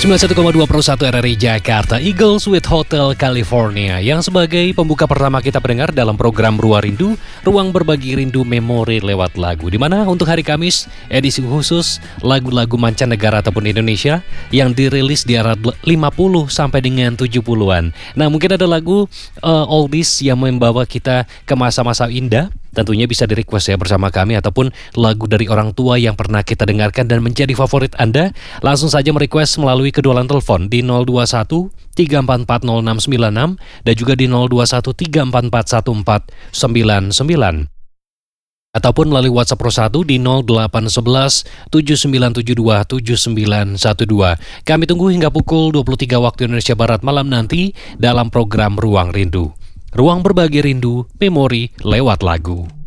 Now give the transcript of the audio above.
91,2 Pro 1 RRI Jakarta, Eagles with Hotel California, yang sebagai pembuka pertama kita pendengar dalam program Ruang Rindu, ruang berbagi rindu memori lewat lagu. Dimana untuk hari Kamis, edisi khusus lagu-lagu mancanegara ataupun Indonesia yang dirilis di era 50 sampai dengan 70-an. Nah, mungkin ada lagu oldies yang membawa kita ke masa-masa indah. Tentunya bisa di-request ya bersama kami, ataupun lagu dari orang tua yang pernah kita dengarkan dan menjadi favorit Anda. Langsung saja merequest melalui kedua line telepon di 021 344 0696 dan juga di 021 344 1499. Ataupun melalui WhatsApp Pro 1 di 0811 7972 7912. Kami tunggu hingga pukul 23 waktu Indonesia Barat malam nanti dalam program Ruang Rindu. Ruang berbagi rindu, memori lewat lagu.